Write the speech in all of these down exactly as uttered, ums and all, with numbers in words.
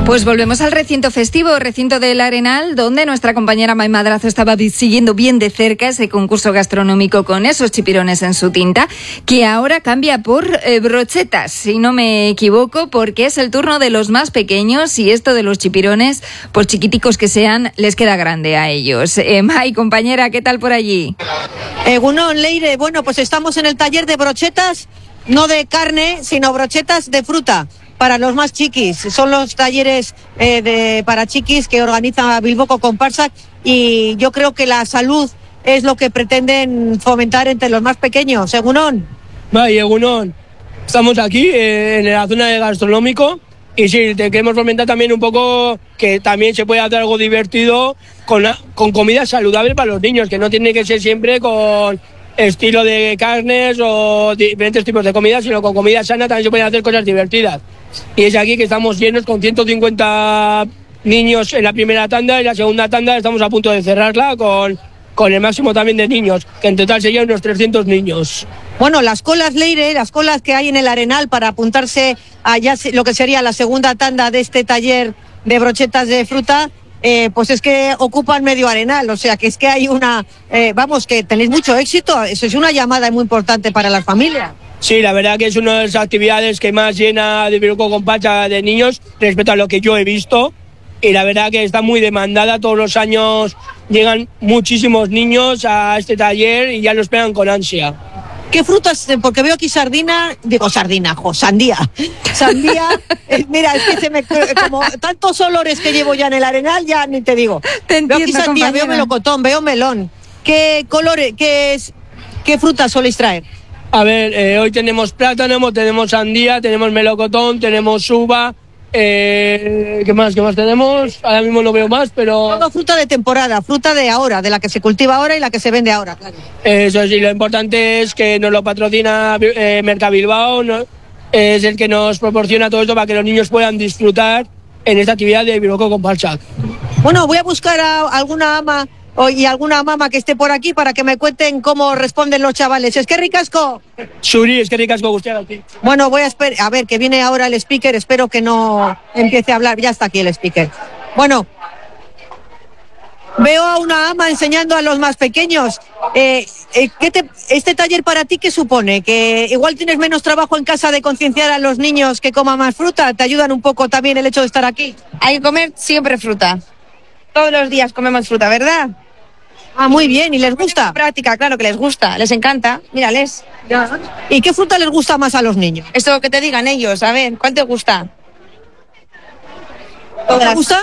Pues volvemos al recinto festivo, recinto del Arenal, donde nuestra compañera May Madrazo estaba siguiendo bien de cerca ese concurso gastronómico con esos chipirones en su tinta, que ahora cambia por eh, brochetas, si no me equivoco, porque es el turno de los más pequeños y esto de los chipirones, por chiquiticos que sean, les queda grande a ellos. Eh, May, compañera, ¿qué tal por allí? Egunon, Leire, bueno, pues estamos en el taller de brochetas, no de carne, sino brochetas de fruta. Para los más chiquis, son los talleres eh, de, para chiquis que organiza Bilboko Comparsa, y yo creo que la salud es lo que pretenden fomentar entre los más pequeños. Egunon. Vale, Egunon. Estamos aquí eh, en la zona del gastronómico y sí, te queremos fomentar también un poco que también se puede hacer algo divertido con, con comida saludable para los niños, que no tiene que ser siempre con estilo de carnes o diferentes tipos de comida, sino con comida sana también se pueden hacer cosas divertidas. Y es aquí que estamos llenos con ciento cincuenta niños en la primera tanda, y la segunda tanda estamos a punto de cerrarla con, con el máximo también de niños, que en total serían unos trescientos niños. Bueno, las colas, Leire, las colas que hay en el Arenal para apuntarse a ya lo que sería la segunda tanda de este taller de brochetas de fruta, eh, pues es que ocupan medio Arenal, o sea que es que hay una, eh, vamos, que tenéis mucho éxito, eso es una llamada muy importante para las familias. Sí, la verdad que es una de las actividades que más llena de Bilboko Comparsa de niños respecto a lo que yo he visto, y la verdad que está muy demandada. Todos los años llegan muchísimos niños a este taller y ya lo esperan con ansia. ¿Qué frutas? Porque veo aquí sardina, digo sardina, jo, sandía. Sandía, eh, mira, es que se me, como tantos olores que llevo ya en el Arenal, ya ni te digo. Te entiendo, veo aquí sandía, compañera. veo melocotón, veo melón. ¿Qué colores, qué es, qué frutas soléis traer? A ver, eh, hoy tenemos plátano, tenemos sandía, tenemos melocotón, tenemos uva, eh, ¿qué más? ¿Qué más tenemos? Ahora mismo no veo más, pero... Todo fruta de temporada, fruta de ahora, de la que se cultiva ahora y la que se vende ahora, claro. Eso sí, lo importante es que nos lo patrocina eh, Mercabilbao, ¿no? Es el que nos proporciona todo esto para que los niños puedan disfrutar en esta actividad de Bilboko Comparsa. Bueno, voy a buscar a alguna ama o, y alguna mamá que esté por aquí para que me cuenten cómo responden los chavales. Es que ricasco. Suri, es que ricasco guztiagatik. Bueno, voy a esperar, a ver, que viene ahora el speaker, espero que no empiece a hablar, ya está aquí el speaker. Bueno, veo a una ama enseñando a los más pequeños. Eh, eh, ¿qué te, este taller para ti qué supone? ¿Que igual tienes menos trabajo en casa de concienciar a los niños que coman más fruta? ¿Te ayudan un poco también el hecho de estar aquí? Hay que comer siempre fruta. Todos los días comemos fruta, ¿verdad? Ah, muy bien, ¿y les gusta? Práctica, claro que les gusta, les encanta. Mírales. ¿Y qué fruta les gusta más a los niños? Esto que te digan ellos, a ver, ¿cuál te gusta? ¿Te gusta?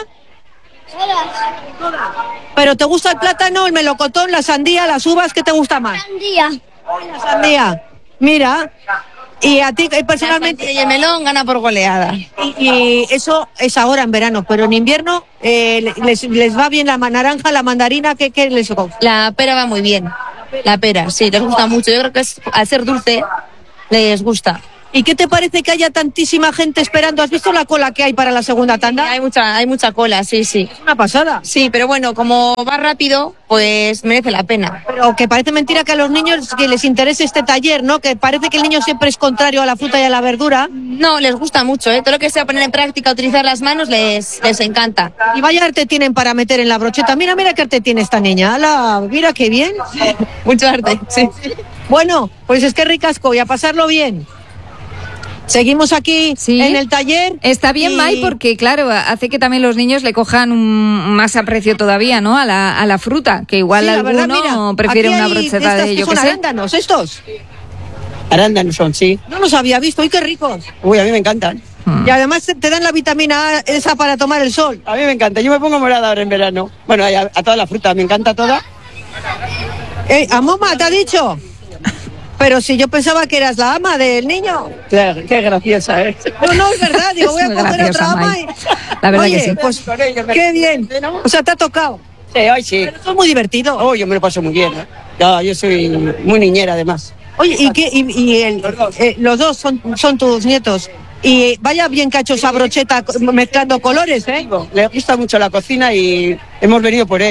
¿Pero te gusta el plátano, el melocotón, la sandía, las uvas? ¿Qué te gusta más? Sandía. La sandía. Mira, y a ti eh, personalmente... Y el melón gana por goleada. Y, y eso es ahora en verano, pero en invierno eh, les, les va bien la naranja, la mandarina, ¿qué, qué les gusta? La pera va muy bien. La pera, sí, les gusta mucho. Yo creo que es, al ser dulce, les gusta. ¿Y qué te parece que haya tantísima gente esperando? ¿Has visto la cola que hay para la segunda tanda? Hay mucha, hay mucha cola, sí, sí. Es una pasada. Sí, pero bueno, como va rápido, pues merece la pena. Pero que parece mentira que a los niños que les interese este taller, ¿no? Que parece que el niño siempre es contrario a la fruta y a la verdura. No, les gusta mucho, ¿eh? Todo lo que sea poner en práctica, utilizar las manos, les, les encanta. Y vaya arte tienen para meter en la brocheta. Mira, mira qué arte tiene esta niña. ¡Hala! Mira qué bien. Mucho arte, sí. Bueno, pues es que ricasco y a pasarlo bien. Seguimos aquí Sí. en el taller. Está bien, y... May, porque claro, hace que también los niños le cojan un más aprecio todavía, ¿no? A la, a la fruta, que igual Sí, la alguno verdad, mira, prefiere aquí una hay brocheta estas de que yo son que sé. arándanos, estos. Arándanos son, sí. No los había visto, ¡y qué ricos! Uy, a mí me encantan. Y además te dan la vitamina A esa para tomar el sol. A mí me encanta. Yo me pongo morada ahora en verano. Bueno, a, a toda la fruta, me encanta toda. Eh, ¿A Moma te ha dicho? Pero si yo pensaba que eras la ama del niño. Qué, qué graciosa, ¿eh? No, no, es verdad. Digo, voy a Es muy coger graciosa, otra ama May. y... La verdad Oye, que sí. pues qué bien. O sea, te ha tocado. Sí, hoy sí. Pero eso es muy divertido. Oh, yo me lo paso muy bien, ¿eh? Ya, yo soy muy niñera, además. Oye, ¿y qué? Y, y el- eh, los dos son, son tus nietos. Y vaya bien que ha hecho esa brocheta mezclando colores, ¿eh? Le gusta mucho la cocina y hemos venido por él.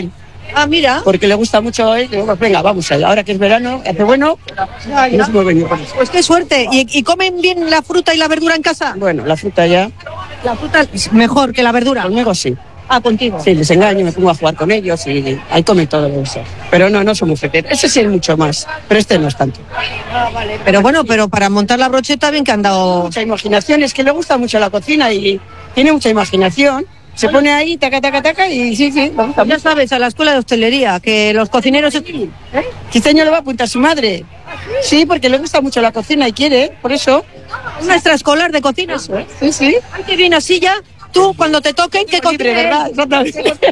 Ah, mira. Porque le gusta mucho, ¿eh? Digo, pues venga, vamos allá. Ahora que es verano, hace bueno, Ya, ya. nos hemos venido por eso. Pues qué suerte. ¿Y, ¿Y comen bien la fruta y la verdura en casa? Bueno, la fruta ya, La fruta es mejor que la verdura. conmigo sí. Ah, contigo. Sí, les engaño, me pongo a jugar con ellos y ahí comen todo eso. Pero no, no son muy fruteros. Ese sí es mucho más, pero este no es tanto. Pero bueno, pero para montar la brocheta bien que han dado... Mucha imaginación, es que le gusta mucho la cocina y tiene mucha imaginación. Se pone ahí, taca, taca, taca, y sí, sí, le gusta Ya mucho. sabes, a la escuela de hostelería, que los cocineros... ¿Eh? Este año le va a apuntar su madre. Sí, porque le gusta mucho la cocina y quiere, por eso. Una extraescolar de cocina. Sí, sí. Ay, qué bien, así ya. Tú, cuando te toquen, que Libre, cocines. ¿verdad? Exactamente.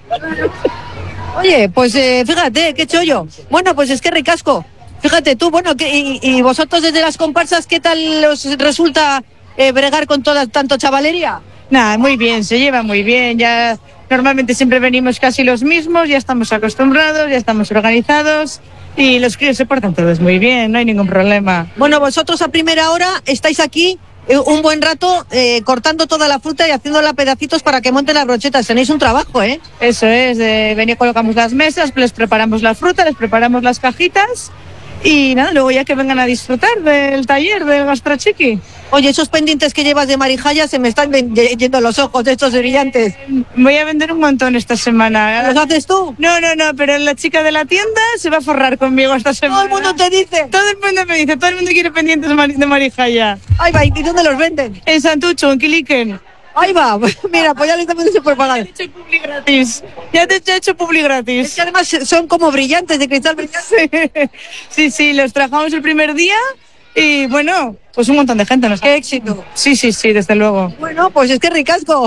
Oye, pues eh, fíjate, qué chollo. Bueno, pues es que ricasco. Fíjate tú, bueno, que, y, y vosotros desde las comparsas, ¿qué tal os resulta eh, bregar con toda tanto chavalería? Nada, muy bien, se lleva muy bien. Ya normalmente siempre venimos casi los mismos, ya estamos acostumbrados, ya estamos organizados y los críos se portan todos muy bien, no hay ningún problema. Bueno, vosotros a primera hora estáis aquí eh, un buen rato eh, cortando toda la fruta y haciéndola a pedacitos para que monten las brochetas. Tenéis un trabajo, ¿eh? Eso es, de venir, colocamos las mesas, les preparamos la fruta, les preparamos las cajitas y nada, luego ya que vengan a disfrutar del taller del gastrochiqui. Oye, esos pendientes que llevas de Marijaya se me están ven- yendo los ojos de estos brillantes. Voy a vender un montón esta semana. ¿Los haces tú? No, no, no, pero la chica de la tienda se va a forrar conmigo esta semana. Todo el mundo te dice. Todo el mundo me dice, todo el mundo quiere pendientes de Mari- de Marijaya. Ahí va, ¿y dónde los venden? En Santucho, en Quiliquen. Ahí va, mira, pues ya le estamos haciendo propaganda. He hecho publi gratis. Ya te he hecho publi Es gratis. que además son como brillantes, de cristal brillante. Sí, sí, los trabajamos el primer día y bueno, pues un montón de gente nos ¡Qué éxito! Sí, sí, sí, desde luego. Bueno, pues es que ricasco.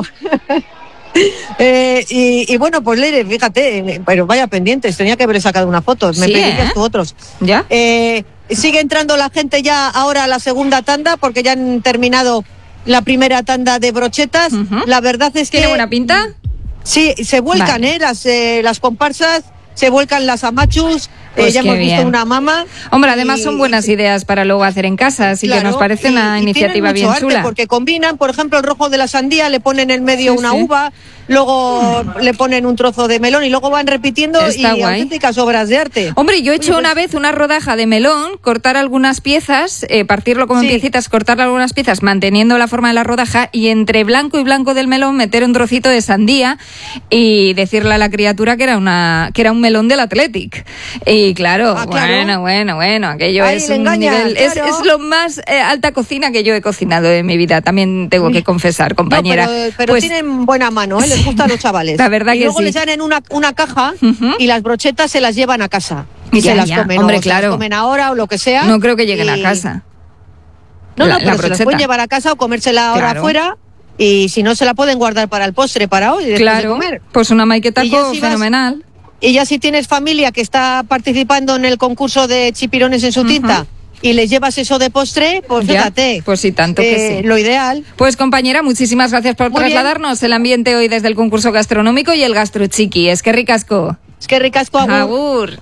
Eh, y, y bueno, pues Leire, fíjate, eh, pero vaya pendientes, tenía que haberle sacado unas fotos, me Sí, pedirías ¿eh? tú otros. ¿Ya? Eh, sigue entrando la gente ya ahora a la segunda tanda, porque ya han terminado la primera tanda de brochetas. Ujú. La verdad es que... ¿Tiene buena pinta? Sí, se vuelcan, Vale. ¿eh? Las, eh, las comparsas, se vuelcan las amachus, eh, Pues ya qué hemos visto bien. una mama. Hombre, además y- son buenas ideas para luego hacer en casa, así que Claro, nos parece y- una y iniciativa tienen bien mucho arte, chula. porque combinan, por ejemplo, el rojo de la sandía, le ponen en medio Sí, una sí. uva, luego le ponen un trozo de melón y luego van repitiendo Está y guay. auténticas obras de arte. Hombre, yo he hecho Oye, una pues- vez una rodaja de melón, cortar algunas piezas, eh, partirlo como Sí. en piecitas, cortar algunas piezas, manteniendo la forma de la rodaja y entre blanco y blanco del melón meter un trocito de sandía y decirle a la criatura que era una que era un melón del Athletic. Y claro, Ah, claro. bueno, bueno, bueno, aquello Ahí es le un engañas, nivel, es, claro. es lo más eh, alta cocina que yo he cocinado en mi vida, también tengo que confesar, No, compañera. pero pero Pues, tienen buena mano, ¿eh? Les gusta a los chavales. La verdad y que luego sí. les dan en una, una caja Ujú. y las brochetas se las llevan a casa. Y Ya, se las ya, comen, hombre, o se las claro. comen ahora o lo que sea. no creo que lleguen y- a casa. No, la- no, pero la se las brocheta. pueden llevar a casa o comérsela ahora Claro. afuera. Y si no, se la pueden guardar para el postre, para hoy, después de Claro, comer. pues una maiqueta Y ya si vas- fenomenal. Y ya si tienes familia que está participando en el concurso de chipirones en su Ujú. tinta y les llevas eso de postre, pues Ya, fíjate. pues sí, tanto que eh, sí. Lo ideal. Pues compañera, muchísimas gracias por Muy bien. trasladarnos el ambiente hoy desde el concurso gastronómico y el gastrochiqui. Es que ricasco. Es que ricasco agur. Agur.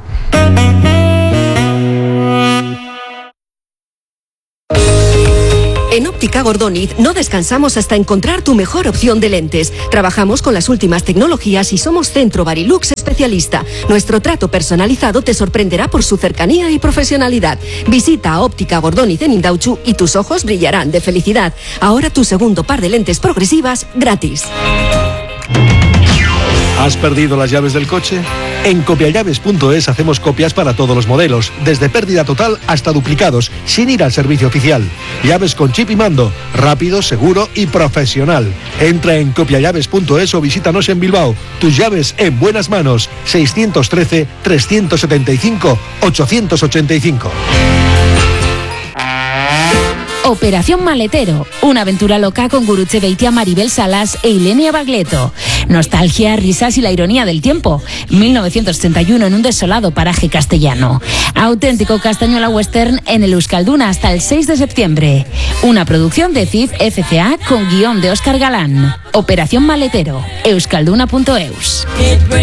En Óptica Gordoniz no descansamos hasta encontrar tu mejor opción de lentes. Trabajamos con las últimas tecnologías y somos Centro Barilux especialista. Nuestro trato personalizado te sorprenderá por su cercanía y profesionalidad. Visita a Óptica Gordoniz en Indauchu y tus ojos brillarán de felicidad. Ahora tu segundo par de lentes progresivas gratis. ¿Has perdido las llaves del coche? En copiallaves punto es hacemos copias para todos los modelos, desde pérdida total hasta duplicados, sin ir al servicio oficial. Llaves con chip y mando, rápido, seguro y profesional. Entra en copiallaves punto es o visítanos en Bilbao. Tus llaves en buenas manos. seiscientos trece, trescientos setenta y cinco, ochocientos ochenta y cinco. Operación Maletero, una aventura loca con Gurutze Beitia, Maribel Salas e Ilenia Bagleto. Nostalgia, risas y la ironía del tiempo. mil novecientos setenta y uno en un desolado paraje castellano. Auténtico castañuela western en el Euskalduna hasta el seis de septiembre. Una producción de C I F F C A con guión de Óscar Galán. Operación Maletero, euskalduna punto eus.